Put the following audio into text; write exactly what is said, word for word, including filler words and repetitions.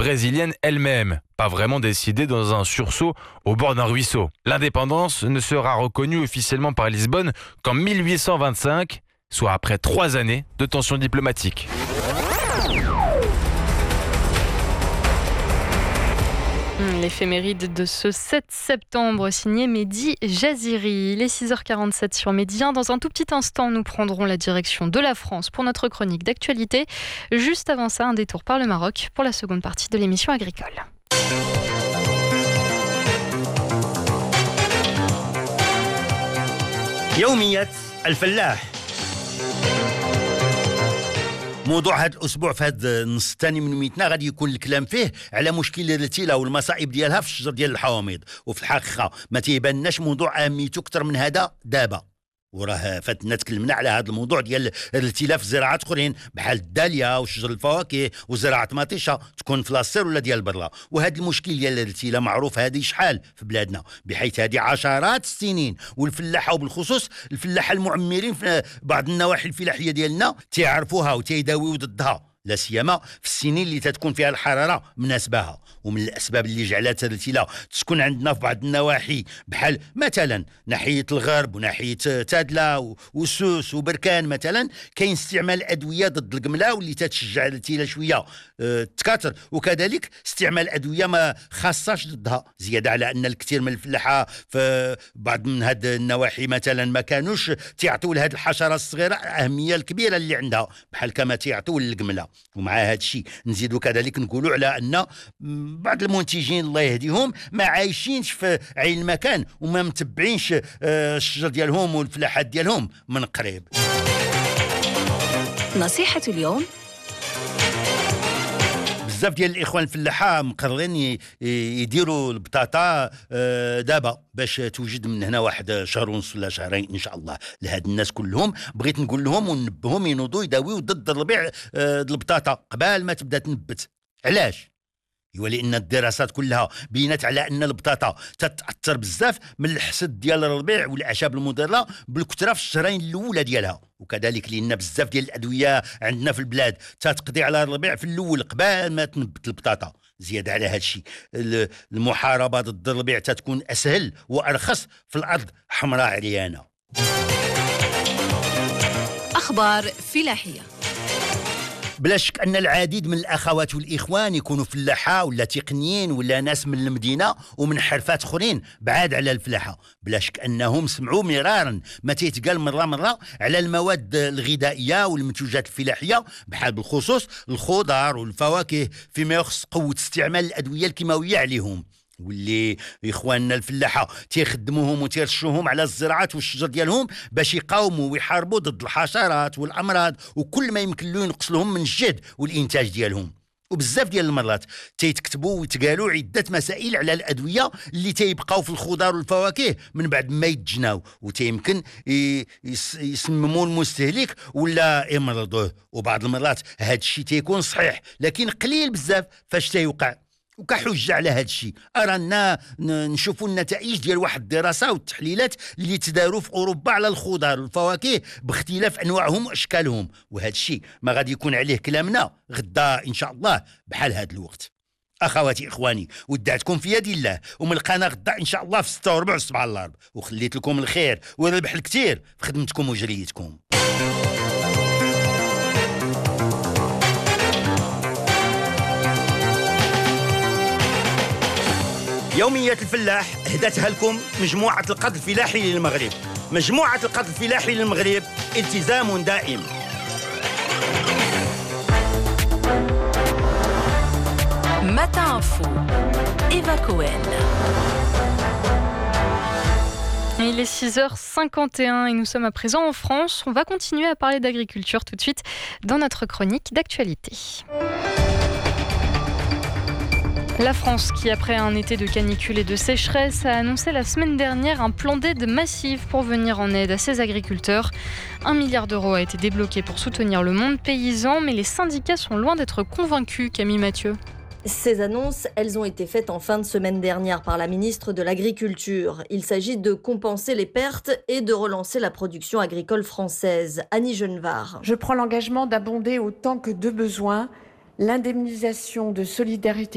brésilienne elle-même, pas vraiment décidée dans un sursaut au bord d'un ruisseau. L'indépendance ne sera reconnue officiellement par Lisbonne qu'en mille huit cent vingt-cinq, soit après trois années de tensions diplomatiques. L'éphéméride de ce sept septembre, signé Mehdi Jaziri. Il est six heures quarante-sept sur Médien. Dans un tout petit instant, nous prendrons la direction de la France pour notre chronique d'actualité. Juste avant ça, un détour par le Maroc pour la seconde partie de l'émission agricole. يومية الفلاح. موضوع هذا الاسبوع في هذا النص الثاني من ميتنا غادي يكون الكلام فيه على مشكل الرتيله والمصائب ديالها في الشجر ديال الحواميض، وفي الحقيقه ما تيبانناش موضوع اهميته اكثر من هذا دابا، وراه فاتنا تكلمنا على هذا الموضوع ديال الارتيله في زراعات اخرين بحال الداليا وشجر الفواكه وزراعه مطيشه تكون في لاصير ولا ديال برا، وهذا المشكل ديال الارتيله معروف هذه شحال في بلادنا، بحيث هذه عشرات السنين، والفلاحه وبالخصوص الفلاحه المعمرين في بعض النواحي الفلاحيه ديالنا تيعرفوها وتيداويو ضدها، لا سيما في السنين اللي تتكون فيها الحراره مناسباها. ومن الاسباب اللي جعلت الارتيله تكون عندنا في بعض النواحي بحال مثلا ناحيه الغرب وناحيه تادله وسوس وبركان مثلا كاين استعمال ادويه ضد القمله واللي تتشجع الارتيله شويه اه تكاثر، وكذلك استعمال ادويه ما خاصاش ضدها، زياده على ان الكثير من الفلاحه في بعض من هاد النواحي مثلا ما كانوش تيعطوا لهاد الحشره الصغيره الاهميه الكبيره اللي عندها بحال كما تيعطوا للقمله. ومع هذا الشيء نزيدوا كذلك نقولوا على ان بعض المنتجين الله يهديهم ما عايشينش في عين المكان وما متبعينش الشجر ديالهم والفلاحات ديالهم من قريب. نصيحة اليوم: بزاف ديال الاخوان الفلاحه مقررين يديروا البطاطا دابا باش توجد من هنا واحد شهر ونص ولا شهرين ان شاء الله لهاد الناس كلهم. بغيت نقول لهم وننبههم ينوضوا يداويو ضد الربيع البطاطا قبل ما تبدا تنبت. علاش؟ ولأن الدراسات كلها بينت على أن البطاطا تتأثر بزاف من الحسد ديال الربيع والأعشاب المضرة بالكثرة في الشهرين الأولى ديالها، وكذلك لأن بزاف ديال الأدوية عندنا في البلاد تتقضي على الربيع في الأول قبل ما تنبت البطاطا. زيادة على هذا الشيء المحاربة ضد الربيع تتكون أسهل وأرخص في الأرض حمراء عريانة. أخبار فلاحية. بلا شك أن العديد من الأخوات والإخوان يكونوا فلاحة ولا تقنيين ولا ناس من المدينة ومن حرفات أخرين بعاد على الفلاحة، بلا شك أنهم سمعوا مرارا ما تيتقال مرة مرة على المواد الغذائية والمنتوجات الفلاحية بحال بالخصوص الخضار والفواكه فيما يخص قوة استعمال الأدوية الكيماوية عليهم، واللي اخواننا الفلاحه تيخدموهم وتيرشوهم على الزراعات والشجر ديالهم باش يقاوموا ويحاربوا ضد الحشرات والامراض وكل ما يمكن له ينقص لهم من الجهد والانتاج ديالهم. وبزاف ديال المرات تيتكتبوا ويتقالوا عده مسائل على الادويه اللي تيبقاو في الخضار والفواكه من بعد ما يتجناو وتيمكن يسمموا المستهلك ولا يمرضوه، وبعض المرات هذا الشيء تيكون صحيح لكن قليل بزاف فاش تيوقع. وكحجة على هذا الشيء أرانا نشوفوا النتائج ديال واحد الدراسة والتحليلات اللي تداروا في أوروبا على الخضار والفواكه باختلاف أنواعهم وأشكالهم، وهذا الشيء ما غادي يكون عليه كلامنا غدا إن شاء الله بحال هذا الوقت. أخواتي إخواني ودعتكم في يد الله وملقانا غدا إن شاء الله في ستة وربع وسبعة الأرض، وخليت لكم الخير والربح الكثير في خدمتكم وجريتكم. يومية الفلاح هدتها لكم مجموعة القض الفلاحي للمغرب. مجموعة القض الفلاحي للمغرب التزام دائم. Matin Info, Eva Cohen. Il est six heures cinquante et un et nous sommes à présent en France. On va continuer à parler d'agriculture tout de suite dans notre chronique d'actualité. La France, qui après un été de canicule et de sécheresse, a annoncé la semaine dernière un plan d'aide massif pour venir en aide à ses agriculteurs. Un milliard d'euros a été débloqué pour soutenir le monde paysan, mais les syndicats sont loin d'être convaincus, Camille Mathieu. Ces annonces, elles ont été faites en fin de semaine dernière par la ministre de l'Agriculture. Il s'agit de compenser les pertes et de relancer la production agricole française. Annie Genevard. Je prends l'engagement d'abonder autant que de besoin l'indemnisation de solidarité